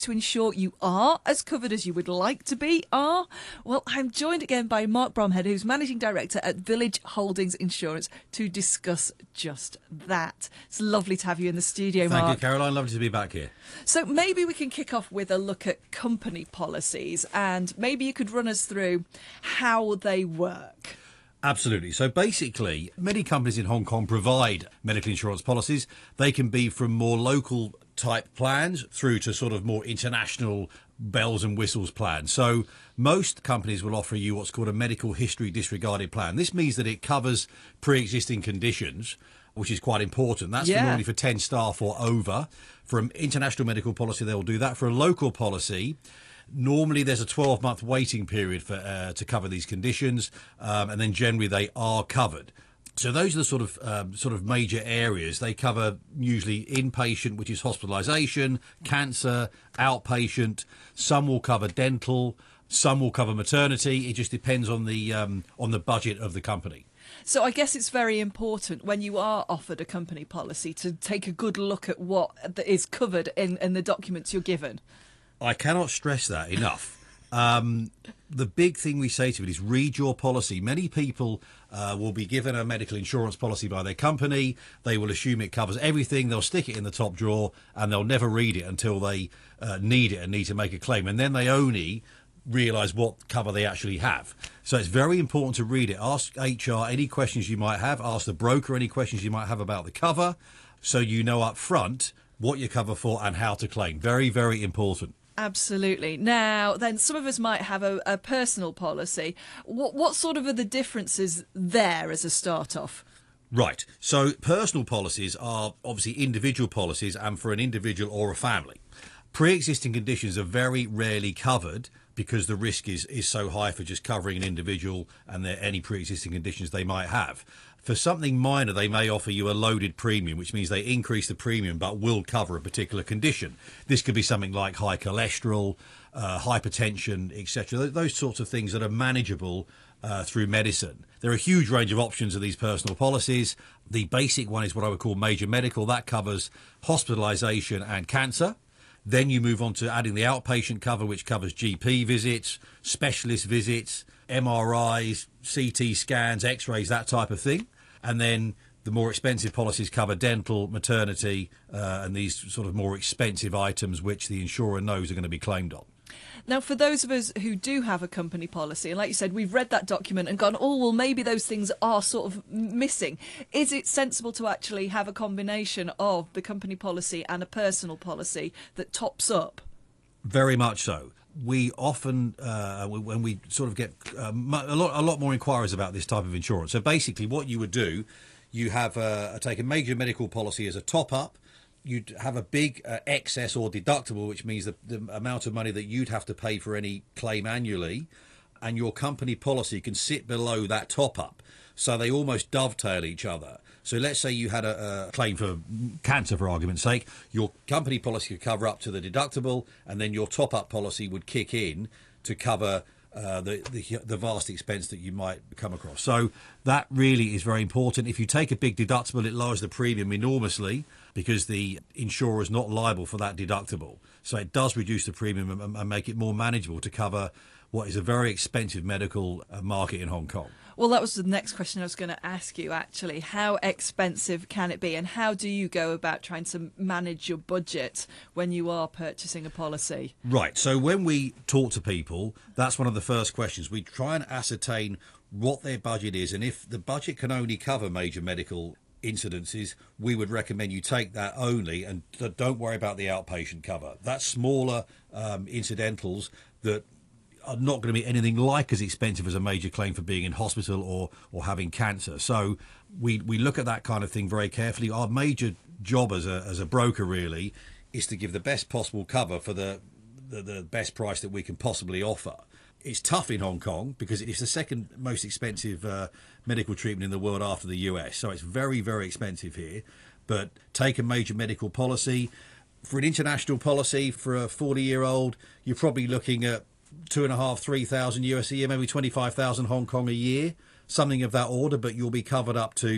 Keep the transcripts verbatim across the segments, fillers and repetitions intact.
to ensure you are as covered as you would like to be are? Well, I'm joined again by Mark Bromhead, who's Managing Director at Village Holdings Insurance, to discuss just that. It's lovely to have you in the studio, Thank Mark. Thank you, Caroline. Lovely to be back here. So maybe we can kick off with a look at company policies, and maybe you could run us through how they work. Absolutely. So basically, many companies in Hong Kong provide medical insurance policies. They can be from more local type plans through to sort of more international bells and whistles plans. So most companies will offer you what's called a medical history disregarded plan. This means that it covers pre-existing conditions, which is quite important. That's Yeah. for normally for ten staff or over. For an international medical policy, they'll do that. For a local policy, normally there's a twelve-month waiting period for uh, to cover these conditions, um, and then generally they are covered. So those are the sort of um, sort of major areas. They cover usually inpatient, which is hospitalisation, cancer, outpatient. Some will cover dental, some will cover maternity. It just depends on the um, on the budget of the company. So I guess it's very important when you are offered a company policy to take a good look at what is covered in, in the documents you're given. I cannot stress that enough. Um, the big thing we say to it is read your policy. Many people uh, will be given a medical insurance policy by their company. They will assume it covers everything. They'll stick it in the top drawer and they'll never read it until they uh, need it and need to make a claim. And then they only realise what cover they actually have. So it's very important to read it. Ask H R any questions you might have. Ask the broker any questions you might have about the cover, so you know up front what you're covered for and how to claim. Very, very important. Absolutely. Now, then, some of us might have a, a personal policy. What, what sort of are the differences there as a start-off? Right. So personal policies are obviously individual policies and for an individual or a family. Pre-existing conditions are very rarely covered because the risk is, is so high for just covering an individual and their, any pre-existing conditions they might have. For something minor, they may offer you a loaded premium, which means they increase the premium but will cover a particular condition. This could be something like high cholesterol, uh, hypertension, et cetera. Those sorts of things that are manageable uh, through medicine. There are a huge range of options of these personal policies. The basic one is what I would call major medical. That covers hospitalisation and cancer. Then you move on to adding the outpatient cover, which covers G P visits, specialist visits, M R Is, C T scans, X-rays, that type of thing. And then the more expensive policies cover dental, maternity, uh, and these sort of more expensive items which the insurer knows are going to be claimed on. Now, for those of us who do have a company policy, and like you said, we've read that document and gone, oh, well, maybe those things are sort of missing. Is it sensible to actually have a combination of the company policy and a personal policy that tops up? Very much so. We often, uh, when we sort of get um, a lot, a lot more inquiries about this type of insurance. So basically, what you would do, you have uh, take a major medical policy as a top up. You'd have a big uh, excess or deductible, which means the, the amount of money that you'd have to pay for any claim annually, and your company policy can sit below that top up. So they almost dovetail each other. So let's say you had a, a claim for cancer, for argument's sake. Your company policy could cover up to the deductible, and then your top-up policy would kick in to cover uh, the, the the vast expense that you might come across. So that really is very important. If you take a big deductible, it lowers the premium enormously because the insurer is not liable for that deductible. So it does reduce the premium and, and make it more manageable to cover what is a very expensive medical uh, market in Hong Kong. Well, that was the next question I was going to ask you, actually. How expensive can it be, and how do you go about trying to manage your budget when you are purchasing a policy? Right. So when we talk to people, that's one of the first questions. We try and ascertain what their budget is, and if the budget can only cover major medical incidences, we would recommend you take that only and don't worry about the outpatient cover. That's smaller um, incidentals that are not going to be anything like as expensive as a major claim for being in hospital or or having cancer. So we we look at that kind of thing very carefully. Our major job as a as a broker really is to give the best possible cover for the the, the best price that we can possibly offer. It's tough in Hong Kong because it's the second most expensive uh, medical treatment in the world after the U S. So it's very, very expensive here. But take a major medical policy. For an international policy, for a forty-year-old, you're probably looking at two and a half, three thousand U S a year, maybe twenty-five thousand Hong Kong a year, something of that order. But you'll be covered up to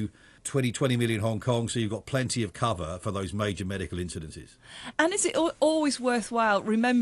twenty, twenty million Hong Kong, so you've got plenty of cover for those major medical incidences. And is it al- always worthwhile remembering